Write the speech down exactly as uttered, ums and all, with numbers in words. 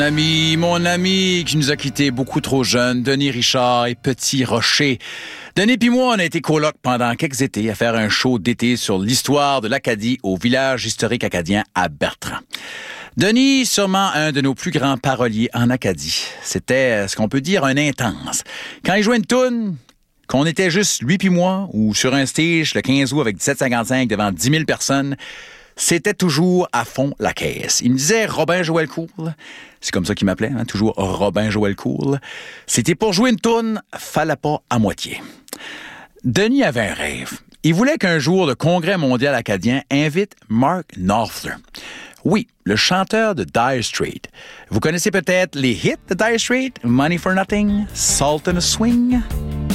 Ami, mon ami qui nous a quittés beaucoup trop jeunes, Denis Richard et Petit Rocher. Denis puis moi, on a été colocs pendant quelques étés à faire un show d'été sur l'histoire de l'Acadie au village historique acadien à Bertrand. Denis, sûrement un de nos plus grands paroliers en Acadie. C'était ce qu'on peut dire un intense. Quand il jouait une toune, qu'on était juste lui puis moi, ou sur un stage le quinze août avec dix-sept cinquante-cinq devant dix mille personnes, c'était toujours à fond la caisse. Il me disait Robin Joël Cool. C'est comme ça qu'il m'appelait, hein, toujours Robin Joël Cool. C'était pour jouer une toune, fallait pas à moitié. Denis avait un rêve. Il voulait qu'un jour le Congrès mondial acadien invite Mark Knopfler. Oui, le chanteur de Dire Straits. Vous connaissez peut-être les hits de Dire Straits? Money for Nothing, Salt and a Swing.